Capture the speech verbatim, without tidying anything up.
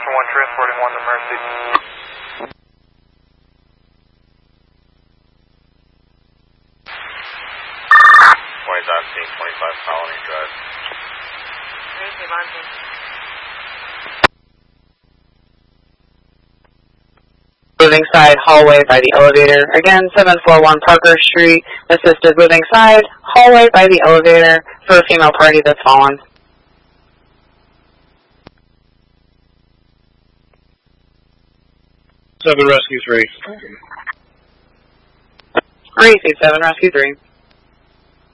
one, transporting one to Mercy. twenty on scene, twenty-five Colony Drive. Mercy, Monty. Moving side hallway by the elevator. Again, seven four one Parker Street. Assisted moving side hallway by the elevator for a female party that's fallen. Seven Rescue Three. Receive seven Rescue Three.